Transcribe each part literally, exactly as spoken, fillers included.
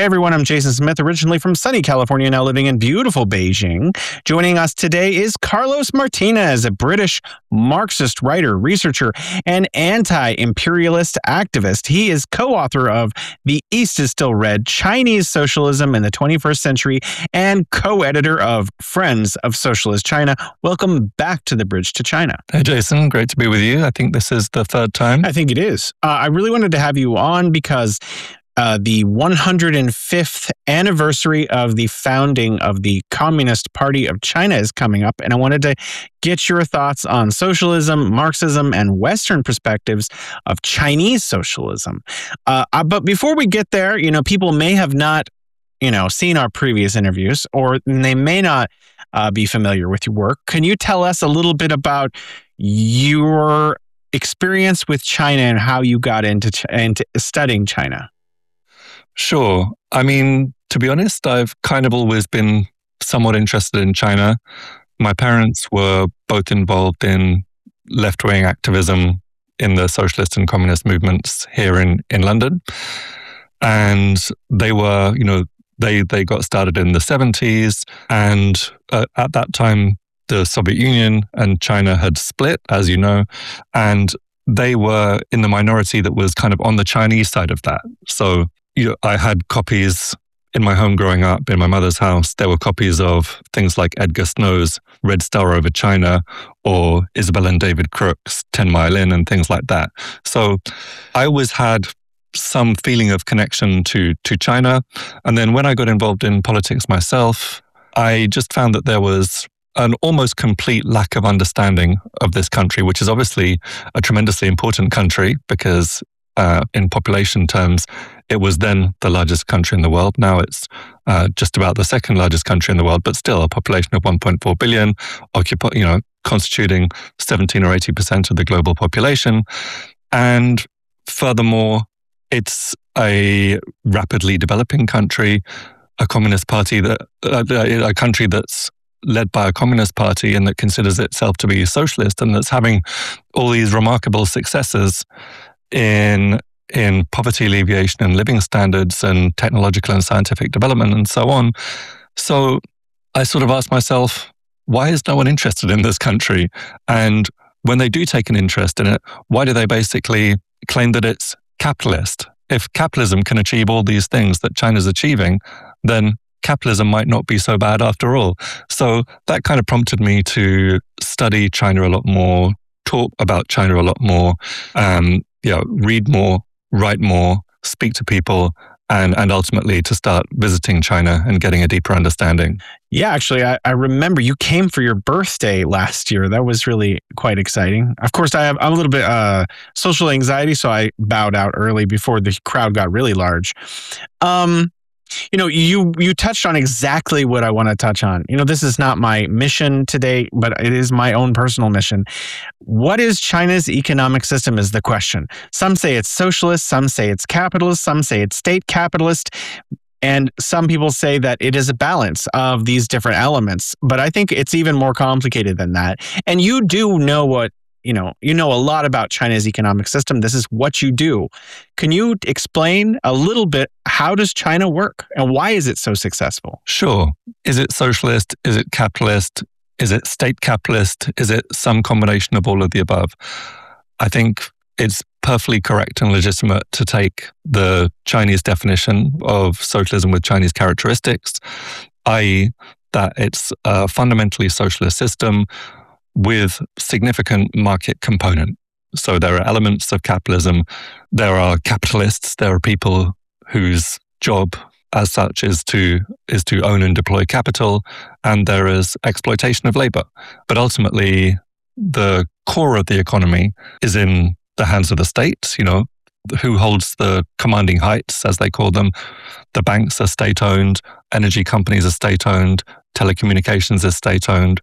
Hey everyone, I'm Jason Smith, originally from sunny California, now living in beautiful Beijing. Joining us today is Carlos Martinez, a British Marxist writer, researcher, and anti-imperialist activist. He is co-author of The East is Still Red, Chinese Socialism in the twenty-first Century, and co-editor of Friends of Socialist China. Welcome back to The Bridge to China. Hey Jason, great to be with you. I think this is the third time. I think it is. Uh, I really wanted to have you on because Uh, the one hundred fifth anniversary of the founding of the Communist Party of China is coming up, and I wanted to get your thoughts on socialism, Marxism, and Western perspectives of Chinese socialism. Uh, uh, but before we get there, you know, people may have not, you know, seen our previous interviews, or they may not uh, be familiar with your work. Can you tell us a little bit about your experience with China and how you got into ch- into studying China? Sure. I mean, to be honest, I've kind of always been somewhat interested in China. My parents were both involved in left-wing activism in the socialist and communist movements here in, in London. And they were, you know, they, they got started in the seventies. And uh, at that time, the Soviet Union and China had split, as you know, and they were in the minority that was kind of on the Chinese side of that. So You know, I had copies in my home growing up, in my mother's house. There were copies of things like Edgar Snow's Red Star Over China or Isabel and David Crook's Ten Mile Inn and things like that. So I always had some feeling of connection to, to China. And then when I got involved in politics myself, I just found that there was an almost complete lack of understanding of this country, which is obviously a tremendously important country because Uh, in population terms, it was then the largest country in the world. Now it's uh, just about the second largest country in the world, but still a population of one point four billion, occupy, you know, constituting seventeen or eighty percent of the global population. And furthermore, it's a rapidly developing country, a communist party that, uh, a country that's led by a communist party and that considers itself to be socialist and that's having all these remarkable successes in in poverty alleviation and living standards and technological and scientific development and so on. So I sort of asked myself, why is no one interested in this country? And when they do take an interest in it, why do they basically claim that it's capitalist? If capitalism can achieve all these things that China's achieving, then capitalism might not be so bad after all. So that kind of prompted me to study China a lot more, talk about China a lot more, um, you know, read more, write more, speak to people, and and ultimately to start visiting China and getting a deeper understanding. Yeah, actually, I, I remember you came for your birthday last year. That was really quite exciting. Of course, I have I'm a little bit uh, social anxiety, so I bowed out early before the crowd got really large. Um, You know, you you touched on exactly what I want to touch on. You know, this is not my mission today, but it is my own personal mission. What is China's economic system is the question. Some say it's socialist, some say it's capitalist, some say it's state capitalist, and some people say that it is a balance of these different elements. But I think it's even more complicated than that. And you do know what You know, you know a lot about China's economic system. This is what you do. Can you explain a little bit, how does China work and why is it so successful? Sure. Is it socialist? Is it capitalist? Is it state capitalist? Is it some combination of all of the above? I think it's perfectly correct and legitimate to take the Chinese definition of socialism with Chinese characteristics, that is that it's a fundamentally socialist system with significant market component. So there are elements of capitalism. There are capitalists. There are people whose job as such is to is to own and deploy capital, and there is exploitation of labor. But ultimately, the core of the economy is in the hands of the state. You know, who holds the commanding heights, as they call them. The banks are state-owned. Energy companies are state-owned. Telecommunications is state-owned.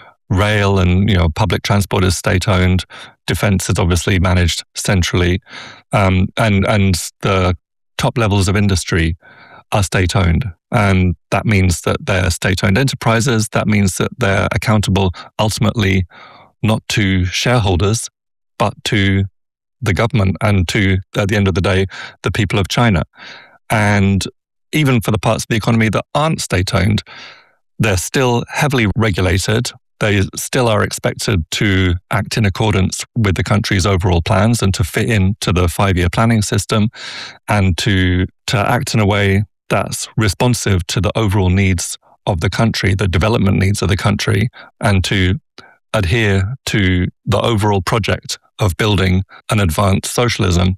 Rail and you know public transport is state-owned. Defense is obviously managed centrally, um, and and the top levels of industry are state-owned, and that means that they're state-owned enterprises. That means that they're accountable ultimately not to shareholders, but to the government and to, at the end of the day, the people of China. And even for the parts of the economy that aren't state-owned, they're still heavily regulated. They still are expected to act in accordance with the country's overall plans and to fit into the five-year planning system and to, to act in a way that's responsive to the overall needs of the country, the development needs of the country, and to adhere to the overall project of building an advanced socialism.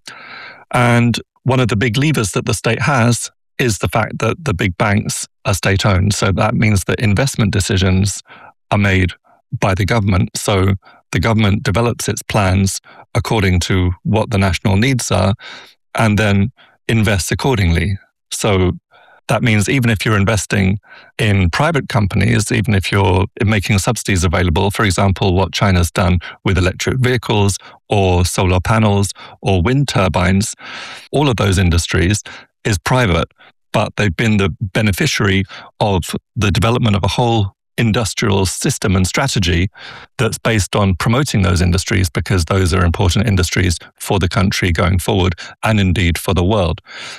And one of the big levers that the state has is the fact that the big banks are state-owned. So that means that investment decisions are made by the government. So the government develops its plans according to what the national needs are and then invests accordingly. So that means even if you're investing in private companies, even if you're making subsidies available, for example, what China's done with electric vehicles or solar panels or wind turbines, all of those industries is private, but they've been the beneficiary of the development of a whole industrial system and strategy that's based on promoting those industries because those are important industries for the country going forward and indeed for the world.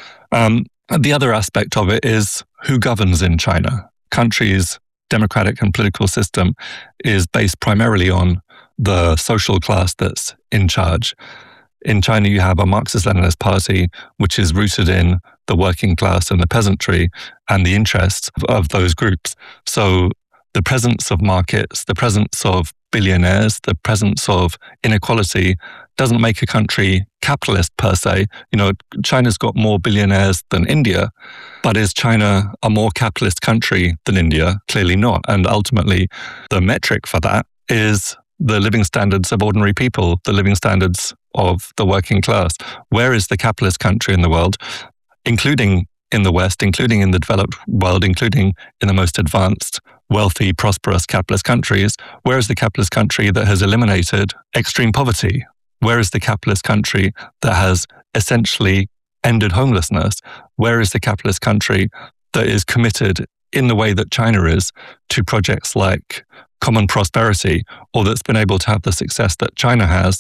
Um, The other aspect of it is who governs in China. Country's democratic and political system is based primarily on the social class that's in charge. In China, you have a Marxist-Leninist party, which is rooted in the working class and the peasantry and the interests of those groups. So the presence of markets, the presence of billionaires, the presence of inequality doesn't make a country capitalist per se. You know, China's got more billionaires than India, but is China a more capitalist country than India? Clearly not. And ultimately, the metric for that is the living standards of ordinary people, the living standards of the working class. Where is the capitalist country in the world, including in the West, including in the developed world, including in the most advanced, wealthy, prosperous capitalist countries? Where is the capitalist country that has eliminated extreme poverty? Where is the capitalist country that has essentially ended homelessness? Where is the capitalist country that is committed in the way that China is to projects like common prosperity, or that's been able to have the success that China has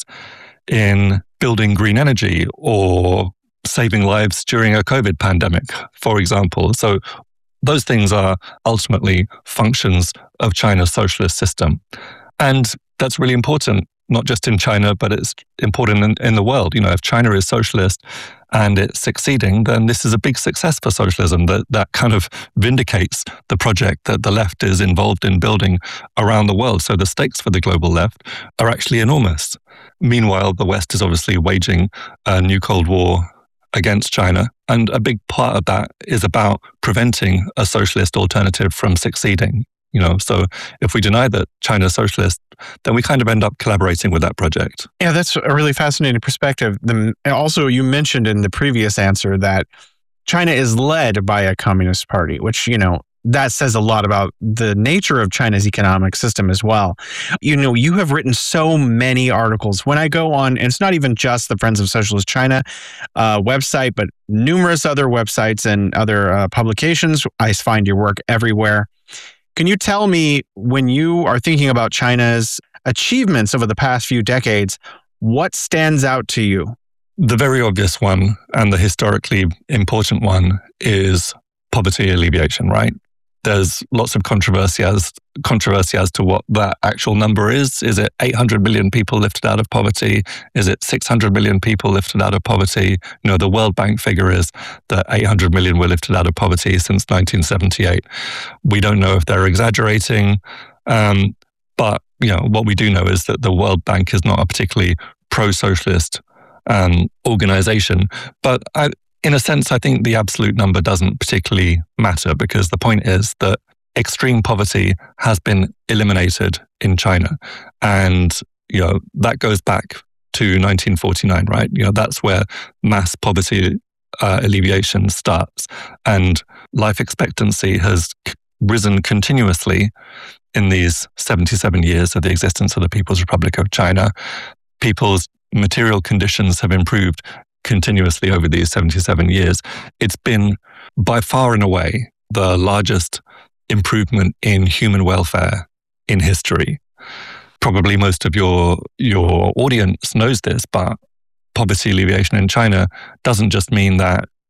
in building green energy or saving lives during a COVID pandemic, for example? So those things are ultimately functions of China's socialist system. And that's really important, not just in China, but it's important in, in the world. You know, if China is socialist and it's succeeding, then this is a big success for socialism. That, that kind of vindicates the project that the left is involved in building around the world. So the stakes for the global left are actually enormous. Meanwhile, the West is obviously waging a new Cold War against China. And a big part of that is about preventing a socialist alternative from succeeding. You know, so if we deny that China's socialist, then we kind of end up collaborating with that project. Yeah, that's a really fascinating perspective. The, also, you mentioned in the previous answer that China is led by a communist party, which, you know, that says a lot about the nature of China's economic system as well. You know, you have written so many articles. When I go on, and it's not even just the Friends of Socialist China uh, website, but numerous other websites and other uh, publications, I find your work everywhere. Can you tell me, when you are thinking about China's achievements over the past few decades, what stands out to you? The very obvious one and the historically important one is poverty alleviation, right? There's lots of controversy as, controversy as to what that actual number is. Is it eight hundred million people lifted out of poverty? Is it six hundred million people lifted out of poverty? You know, the World Bank figure is that eight hundred million were lifted out of poverty since nineteen seventy-eight. We don't know if they're exaggerating, um, but you know, what we do know is that the World Bank is not a particularly pro-socialist um, organization. But I, in a sense, I think the absolute number doesn't particularly matter, because the point is that extreme poverty has been eliminated in China. And, you know, that goes back to nineteen forty-nine, right? You know, that's where mass poverty uh, alleviation starts. And life expectancy has c- risen continuously in these seventy-seven years of the existence of the People's Republic of China. People's material conditions have improved continuously over these seventy-seven years. It's been by far and away the largest improvement in human welfare in history. Probably most of your your audience knows this, but poverty alleviation in China doesn't just mean that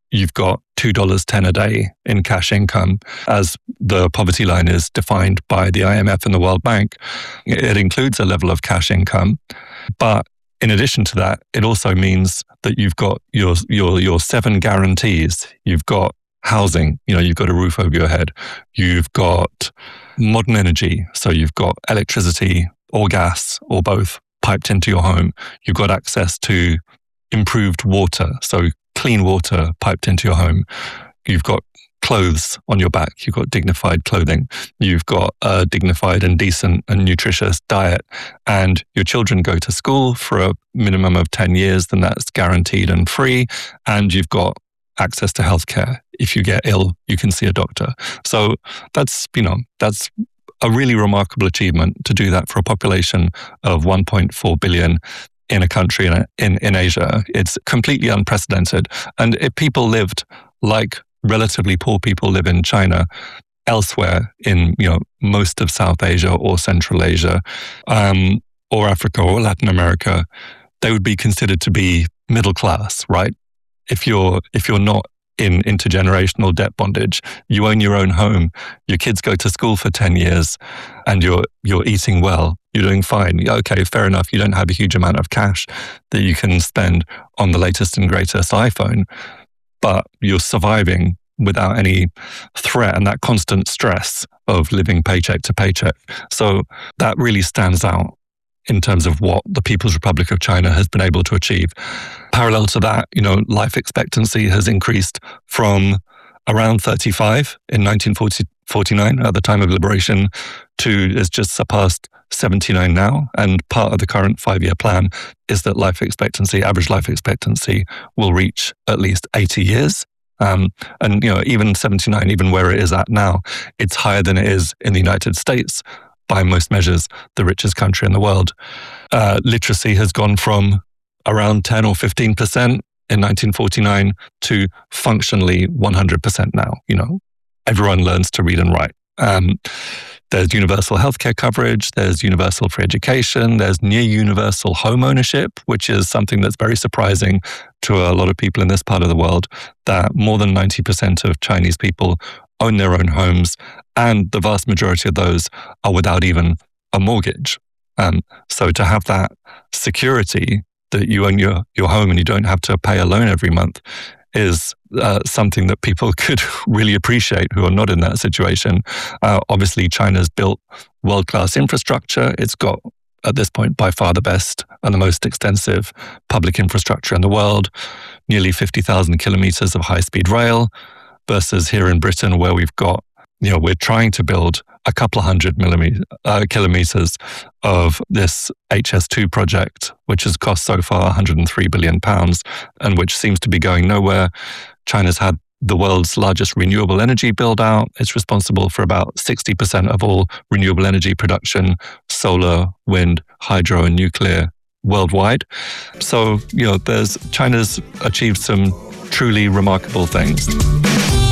you've got two dollars ten a day in cash income, as the poverty line is defined by the I M F and the World Bank. It includes a level of cash income. But in addition to that, it also means that you've got your, your, your seven guarantees. You've got housing, you know, you've got a roof over your head. You've got modern energy. So you've got electricity or gas or both piped into your home. You've got access to improved water. So clean water piped into your home. You've got clothes on your back. You've got dignified clothing. You've got a dignified and decent and nutritious diet. And your children go to school for a minimum of ten years, then that's guaranteed and free. And you've got access to healthcare. If you get ill, you can see a doctor. So that's, you know, that's a really remarkable achievement to do that for a population of one point four billion in a country in, in, in Asia. It's completely unprecedented. And if people lived like relatively poor people live in China, elsewhere in, you know, most of South Asia or Central Asia, um, or Africa or Latin America, they would be considered to be middle class, right? If you're if you're not in intergenerational debt bondage, you own your own home, your kids go to school for ten years, and you're you're eating well, you're doing fine. Okay, fair enough. You don't have a huge amount of cash that you can spend on the latest and greatest iPhone, but you're surviving without any threat and that constant stress of living paycheck to paycheck. So that really stands out in terms of what the People's Republic of China has been able to achieve. Parallel to that, you know, life expectancy has increased from around thirty-five in nineteen forty-nine at the time of liberation to it's just surpassed seventy-nine now. And part of the current five-year plan is that life expectancy, average life expectancy, will reach at least eighty years. Um, and, you know, even seventy-nine, even where it is at now, it's higher than it is in the United States, by most measures, the richest country in the world. Uh, literacy has gone from around ten or fifteen percent in nineteen forty-nine to functionally one hundred percent now. You know, everyone learns to read and write. Um, there's universal healthcare coverage, there's universal free education, there's near universal home ownership, which is something that's very surprising to a lot of people in this part of the world, that more than ninety percent of Chinese people own their own homes, and the vast majority of those are without even a mortgage. Um, so to have that security that you own your, your home and you don't have to pay a loan every month is uh, something that people could really appreciate who are not in that situation. Uh, obviously, China's built world-class infrastructure. It's got, at this point, by far the best and the most extensive public infrastructure in the world, nearly fifty thousand kilometers of high-speed rail, versus here in Britain, where we've got, you know, we're trying to build a couple of hundred millimeters, uh, kilometers of this H S two project, which has cost so far one hundred three billion pounds, and which seems to be going nowhere. China's had the world's largest renewable energy build out. It's responsible for about sixty percent of all renewable energy production, solar, wind, hydro, and nuclear worldwide. So, you know, there's China's achieved some truly remarkable things.